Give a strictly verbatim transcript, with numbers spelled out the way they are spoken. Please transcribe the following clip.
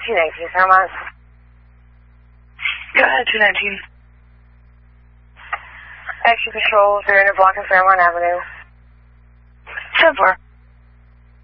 two nineteen, Fairmont. Go ahead, two nineteen. Action Patrol, they're in a block of Fairmont Avenue. ten four.